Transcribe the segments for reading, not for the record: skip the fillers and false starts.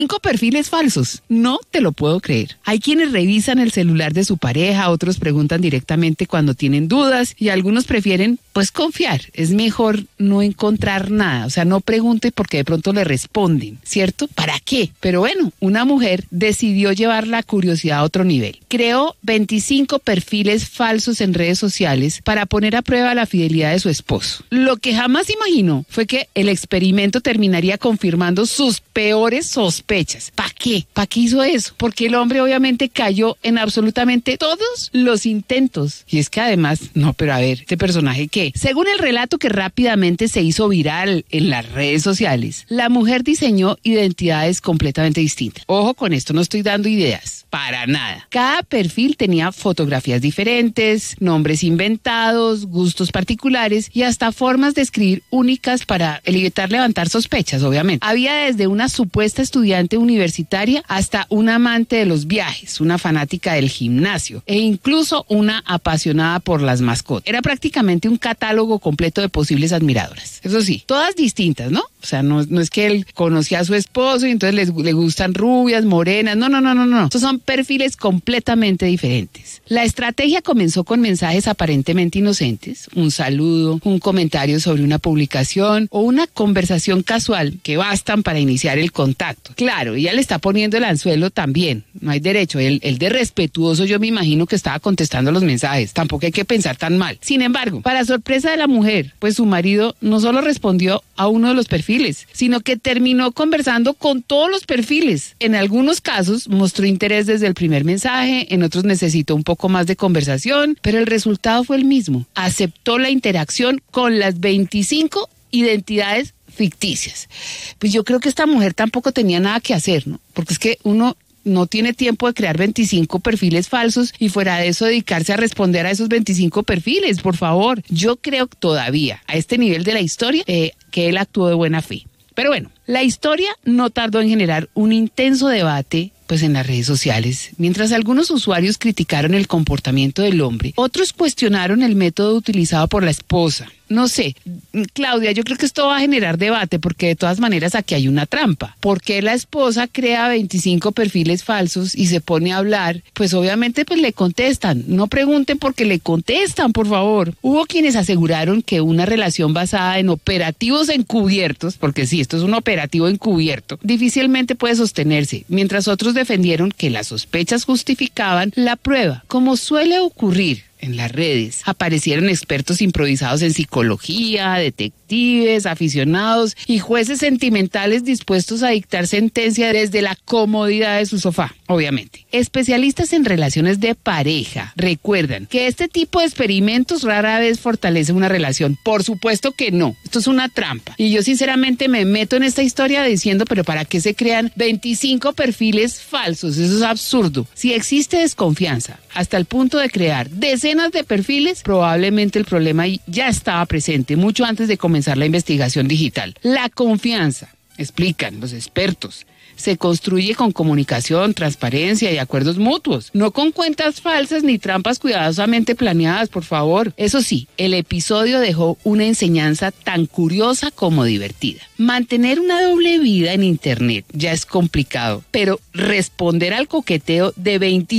5 perfiles falsos. No te lo puedo creer. Hay quienes revisan el celular de su pareja, otros preguntan directamente cuando tienen dudas y algunos prefieren, pues, confiar. Es mejor no encontrar nada, o sea, no pregunte porque de pronto le responden, ¿cierto? ¿Para qué? Pero bueno, una mujer decidió llevar la curiosidad a otro nivel. Creó 25 perfiles falsos en redes sociales para poner a prueba la fidelidad de su esposo. Lo que jamás imaginó fue que el experimento terminaría confirmando sus peores sospechas. ¿Para qué? ¿Para qué hizo eso? Porque el hombre obviamente cayó en absolutamente todos los intentos. Y es que además, no, pero a ver, ¿este personaje qué? Según el relato que rápidamente se hizo viral en las redes sociales, la mujer diseñó identidades completamente distintas. Ojo con esto, no estoy dando ideas, para nada. Cada perfil tenía fotografías diferentes, nombres inventados, gustos particulares y hasta formas de escribir únicas para evitar levantar sospechas, obviamente. Había desde una supuesta estudiante universitaria hasta una amante de los viajes, una fanática del gimnasio e incluso una apasionada por las mascotas. Era prácticamente un catálogo completo de posibles admiradoras. Eso sí, todas distintas, ¿no? O sea, no es que él conocía a su esposo y entonces le gustan rubias, morenas. No. Estos son perfiles completamente diferentes. La estrategia comenzó con mensajes aparentemente inocentes, un saludo, un comentario sobre una publicación o una conversación casual que bastan para iniciar el contacto. Claro, ella le está poniendo el anzuelo también, no hay derecho. Él de respetuoso, yo me imagino que estaba contestando los mensajes. Tampoco hay que pensar tan mal. Sin embargo, para sorpresa de la mujer, pues su marido no solo respondió a uno de los perfiles, sino que terminó conversando con todos los perfiles. En algunos casos mostró interés desde el primer mensaje, en otros necesitó un poco más de conversación, pero el resultado fue el mismo. Aceptó la interacción con las 25 identidades ficticias. Pues yo creo que esta mujer tampoco tenía nada que hacer, ¿no? Porque es que uno no tiene tiempo de crear 25 perfiles falsos y fuera de eso dedicarse a responder a esos 25 perfiles, por favor. Yo creo todavía, a este nivel de la historia, que él actuó de buena fe. Pero bueno, la historia no tardó en generar un intenso debate pues en las redes sociales. Mientras algunos usuarios criticaron el comportamiento del hombre, otros cuestionaron el método utilizado por la esposa. No sé, Claudia, yo creo que esto va a generar debate porque de todas maneras aquí hay una trampa. ¿Por qué la esposa crea 25 perfiles falsos y se pone a hablar? Pues obviamente pues le contestan. No pregunten porque le contestan, por favor. Hubo quienes aseguraron que una relación basada en operativos encubiertos, porque sí, esto es un operativo encubierto, difícilmente puede sostenerse, mientras otros defendieron que las sospechas justificaban la prueba, como suele ocurrir. En las redes aparecieron expertos improvisados en psicología, detectives, aficionados y jueces sentimentales dispuestos a dictar sentencia desde la comodidad de su sofá, obviamente. Especialistas en relaciones de pareja recuerdan que este tipo de experimentos rara vez fortalece una relación. Por supuesto que no, esto es una trampa. Y yo sinceramente me meto en esta historia diciendo, pero ¿para qué se crean 25 perfiles falsos? Eso es absurdo. Si existe desconfianza hasta el punto de crear decenas de perfiles, probablemente el problema ya estaba presente mucho antes de comenzar la investigación digital. La confianza, explican los expertos, se construye con comunicación, transparencia y acuerdos mutuos, no con cuentas falsas ni trampas cuidadosamente planeadas, por favor. Eso sí, el episodio dejó una enseñanza tan curiosa como divertida. Mantener una doble vida en internet ya es complicado, pero responder al coqueteo de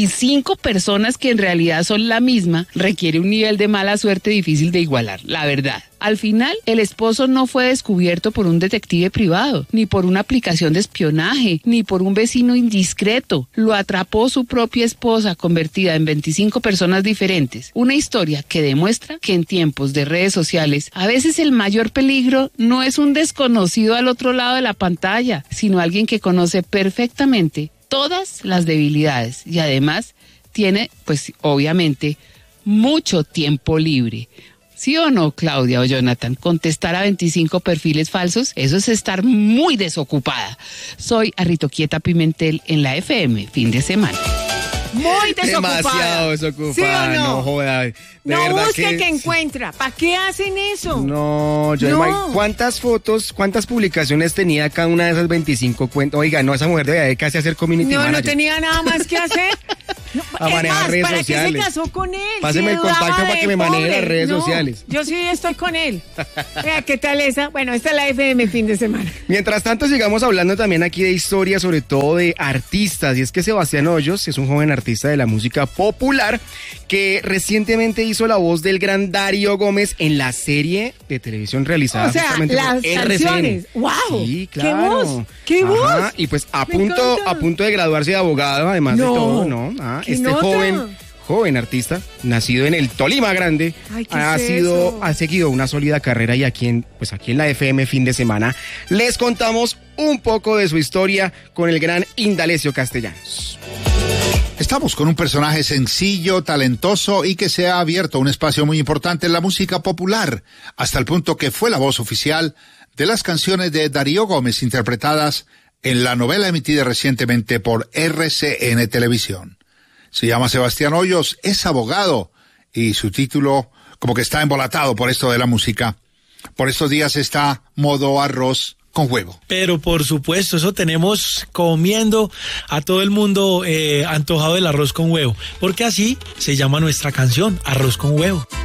25 personas que en realidad son la misma requiere un nivel de mala suerte difícil de igualar, la verdad. Al final, el esposo no fue descubierto por un detective privado, ni por una aplicación de espionaje, ni por un vecino indiscreto. Lo atrapó su propia esposa, convertida en 25 personas diferentes. Una historia que demuestra que en tiempos de redes sociales, a veces el mayor peligro no es un desconocido al otro lado de la pantalla, sino alguien que conoce perfectamente todas las debilidades y además tiene, pues obviamente, mucho tiempo libre. ¿Sí o no, Claudia o Jonathan? Contestar a 25 perfiles falsos, eso es estar muy desocupada. Soy Arritoquieta Pimentel en la FM, fin de semana. Muy desocupada. Demasiado desocupada, ¿Sí o no? no joda. De no verdad busque que encuentra. ¿Para qué hacen eso? No, yo No. ¿cuántas fotos, cuántas publicaciones tenía cada una de esas 25 cuentas? Oiga, no, esa mujer debía de casi hacer community No manager. tenía nada más que hacer. a manejar redes ¿para sociales. qué se casó con él? Páseme el contacto para que me maneje las redes sociales. Yo sí estoy con él. Vea, ¿qué tal esa? Bueno, esta es la FM fin de semana. Mientras tanto, sigamos hablando también aquí de historia, sobre todo de artistas. Y es que Sebastián Hoyos es un joven artista de la música popular que recientemente hizo la voz del gran Darío Gómez en la serie de televisión realizada O sea, justamente las por canciones. RCN. ¡Wow! Sí, ¡Qué claro. voz! ¡Qué voz! Ajá, y pues a Me punto encanta. de graduarse de abogado, además de No. todo, ¿no? ¡Qué Este nota! joven artista, nacido en el Tolima Grande, Ay, ¿qué es eso? ha seguido una sólida carrera y aquí en la FM fin de semana les contamos un poco de su historia con el gran Indalecio Castellanos. Estamos con un personaje sencillo, talentoso y que se ha abierto un espacio muy importante en la música popular, hasta el punto que fue la voz oficial de las canciones de Darío Gómez interpretadas en la novela emitida recientemente por RCN Televisión. Se llama Sebastián Hoyos, es abogado y su título como que está embolatado por esto de la música. Por estos días está modo arroz con huevo. Pero por supuesto, eso tenemos comiendo a todo el mundo antojado del arroz con huevo, porque así se llama nuestra canción, Arroz con Huevo.